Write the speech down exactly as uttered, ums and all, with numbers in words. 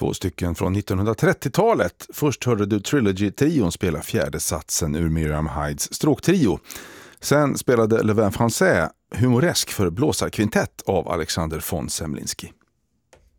två stycken från nittonhundratrettiotalet. Först hörde du Trilogy-trion spela fjärde satsen ur Miriam Hydes stråktrio. Sen spelade Le Vin Français humoresk för blåsarkvintett av Alexander von Semlinski.